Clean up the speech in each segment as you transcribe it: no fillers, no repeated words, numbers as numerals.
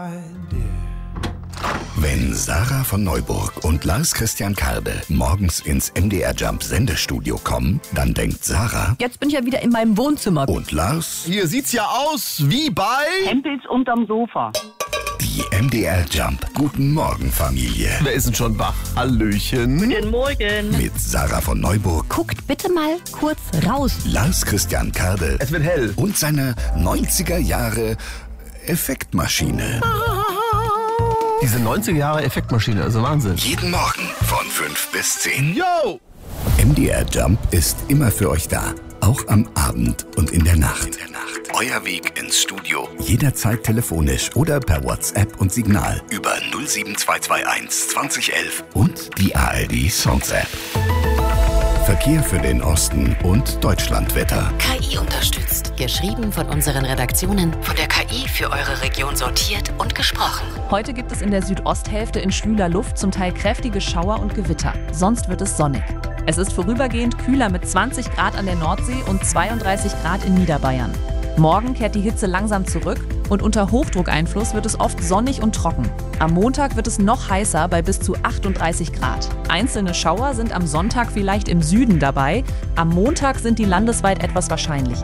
Wenn Sarah von Neuburg und Lars Christian Karde morgens ins MDR Jump Sendestudio kommen, dann denkt Sarah: Jetzt bin ich ja wieder in meinem Wohnzimmer. Und Lars: Hier sieht's ja aus wie bei Hempels unterm Sofa. Die MDR Jump Guten Morgen Familie. Wer ist denn schon wach? Hallöchen. Guten Morgen. Mit Sarah von Neuburg, Guckt bitte mal kurz raus. Lars Christian Karde Es wird hell. und seiner 90er Jahre Effektmaschine. Diese 90er Jahre Effektmaschine, also Wahnsinn. Jeden Morgen von 5 bis 10. Yo! MDR Jump ist immer für euch da. Auch am Abend und in der Nacht. Euer Weg ins Studio. Jederzeit telefonisch oder per WhatsApp und Signal über 07221 2011 und die ARD Songs App. Verkehr für den Osten und Deutschlandwetter. KI unterstützt. Geschrieben von unseren Redaktionen. Von der KI für eure Region sortiert und gesprochen. Heute gibt es in der Südosthälfte in schwüler Luft zum Teil kräftige Schauer und Gewitter. Sonst wird es sonnig. Es ist vorübergehend kühler mit 20 Grad an der Nordsee und 32 Grad in Niederbayern. Morgen kehrt die Hitze langsam zurück und unter Hochdruckeinfluss wird es oft sonnig und trocken. Am Montag wird es noch heißer bei bis zu 38 Grad. Einzelne Schauer sind am Sonntag vielleicht im Süden dabei. Am Montag sind die landesweit etwas wahrscheinlicher.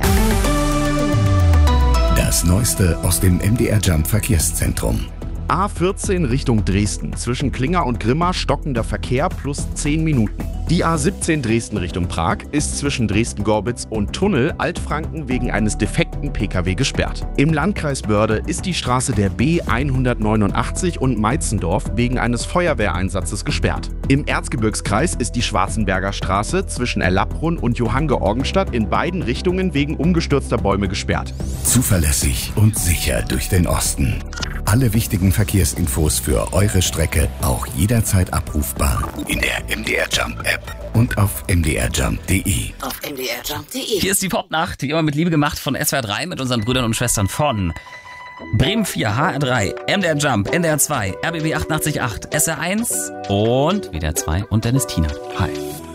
Das Neueste aus dem MDR Jump Verkehrszentrum. A14 Richtung Dresden. Zwischen Klinger und Grimma stockender Verkehr plus 10 Minuten. Die A17 Dresden Richtung Prag ist zwischen Dresden-Gorbitz und Tunnel Altfranken wegen eines defekten Pkw gesperrt. Im Landkreis Börde ist die Straße der B189 und Meitzendorf wegen eines Feuerwehreinsatzes gesperrt. Im Erzgebirgskreis ist die Schwarzenberger Straße zwischen Erlabrunn und Johanngeorgenstadt in beiden Richtungen wegen umgestürzter Bäume gesperrt. Zuverlässig und sicher durch den Osten. Alle wichtigen Verkehrsinfos für eure Strecke auch jederzeit abrufbar in der MDR Jump App und auf mdrjump.de. Auf mdrjump.de. Hier ist die Popnacht, wie immer mit Liebe gemacht von SWR 3 mit unseren Brüdern und Schwestern von Bremen 4, HR3, MDR Jump, NDR 2, RBB 88.8, SR1 und WDR 2 und Dennis Tiener. Hi.